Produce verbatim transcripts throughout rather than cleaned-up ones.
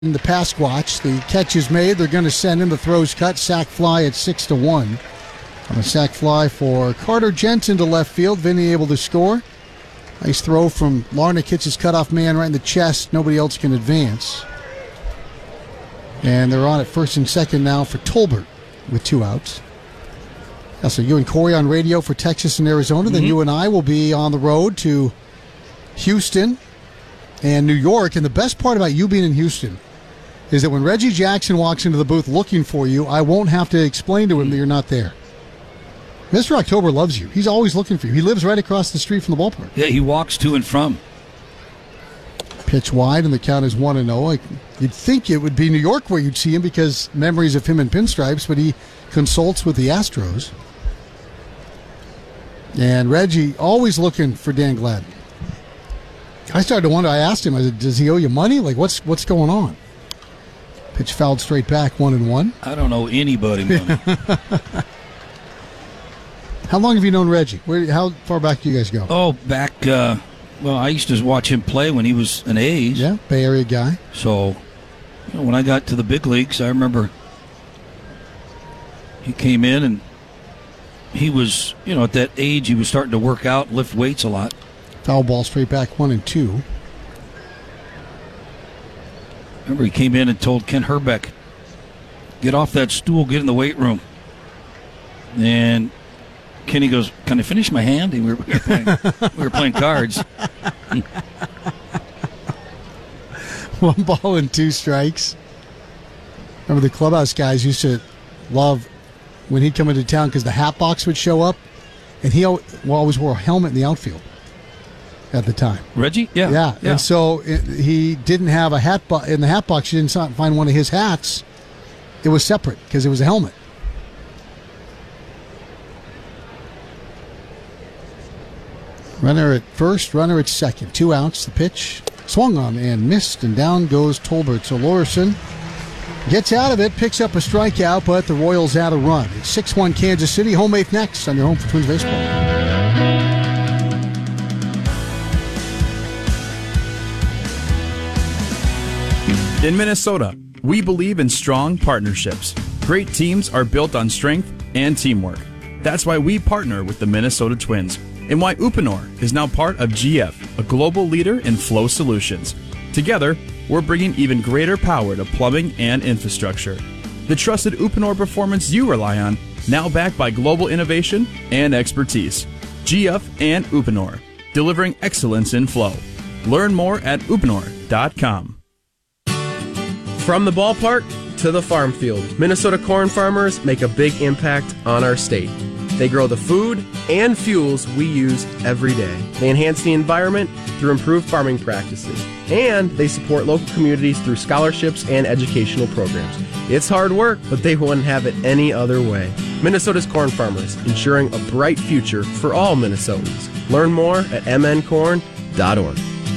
in the Pasquatch. The catch is made. They're going to send him. The throw's cut. Sack fly at six to one. On a sack fly for Carter Jensen to left field. Vinny able to score. Nice throw from Larnach. Hits his cutoff man right in the chest. Nobody else can advance. And they're on at first and second now for Tolbert with two outs. Yeah, so you and Corey on radio for Texas and Arizona. Mm-hmm. Then you and I will be on the road to Houston and New York. And the best part about you being in Houston is that when Reggie Jackson walks into the booth looking for you, I won't have to explain to him that you're not there. Mister October loves you. He's always looking for you. He lives right across the street from the ballpark. Yeah, he walks to and from. Pitch wide, and the count is one and oh. Like, you'd think it would be New York where you'd see him because memories of him in pinstripes, but he consults with the Astros. And Reggie always looking for Dan Gladden. I started to wonder. I asked him, I said, does he owe you money? Like, what's what's going on? Pitch fouled straight back, one and one. I don't owe anybody money. How long have you known Reggie? Where? How far back do you guys go? Oh, back, uh, well, I used to watch him play when he was an A's. Yeah, Bay Area guy. So, you know, when I got to the big leagues, I remember he came in and he was, you know, at that age, he was starting to work out, lift weights a lot. Foul ball straight back, one and two. Remember, he came in and told Ken Herbeck, get off that stool, get in the weight room. And Kenny goes, can I finish my hand? And we were, we were, playing, we were playing cards. One ball and two strikes. Remember, the clubhouse guys used to love when he'd come into town because the hat box would show up, and he always wore a helmet in the outfield at the time. Reggie? Yeah. Yeah. yeah. And so it, he didn't have a hat bo- in the hat box. You didn't find one of his hats. It was separate because it was a helmet. Runner at first, runner at second. Two outs. The pitch swung on and missed, and down goes Tolbert. So Lorison gets out of it, picks up a strikeout, but the Royals add a run. It's six one Kansas City. Home eighth next on your home for Twins baseball. In Minnesota, we believe in strong partnerships. Great teams are built on strength and teamwork. That's why we partner with the Minnesota Twins, and why Uponor is now part of G F, a global leader in flow solutions. Together, we're bringing even greater power to plumbing and infrastructure. The trusted Uponor performance you rely on, now backed by global innovation and expertise. G F and Uponor, delivering excellence in flow. Learn more at uponor dot com. From the ballpark to the farm field, Minnesota corn farmers make a big impact on our state. They grow the food and fuels we use every day. They enhance the environment through improved farming practices. And they support local communities through scholarships and educational programs. It's hard work, but they wouldn't have it any other way. Minnesota's corn farmers, ensuring a bright future for all Minnesotans. Learn more at m n corn dot org.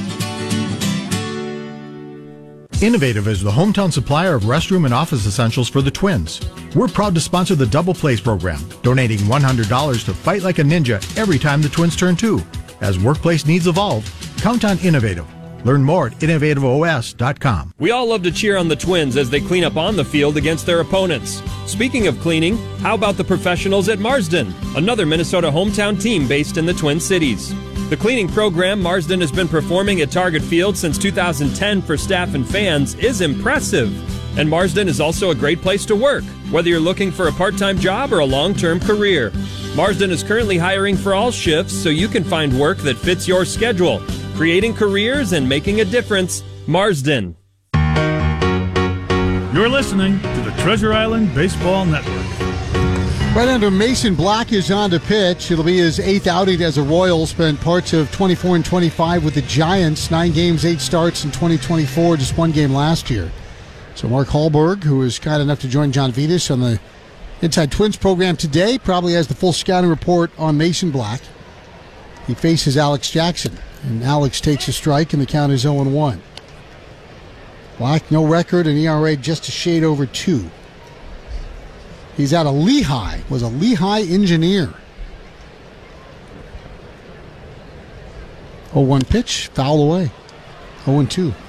Innovative is the hometown supplier of restroom and office essentials for the Twins. We're proud to sponsor the Double Plays program, donating one hundred dollars to Fight Like a Ninja every time the Twins turn two. As workplace needs evolve, count on Innovative. Learn more at innovative o s dot com. We all love to cheer on the Twins as they clean up on the field against their opponents. Speaking of cleaning, how about the professionals at Marsden, another Minnesota hometown team based in the Twin Cities? The cleaning program Marsden has been performing at Target Field since two thousand ten for staff and fans is impressive. And Marsden is also a great place to work, whether you're looking for a part-time job or a long-term career. Marsden is currently hiring for all shifts so you can find work that fits your schedule. Creating careers and making a difference. Marsden. You're listening to the Treasure Island Baseball Network. Right under Mason Black is on to pitch. It'll be his eighth outing as a Royal. Spent parts of twenty-four and twenty-five with the Giants. Nine games, eight starts in twenty twenty-four, just one game last year. So Mark Hallberg, who is kind enough to join John Vitas on the Inside Twins program today, probably has the full scouting report on Mason Black. He faces Alex Jackson, and Alex takes a strike, and the count is oh and one. Black, no record, and E R A just a shade over two. He's out of Lehigh, was a Lehigh engineer. oh one pitch, foul away. oh and two.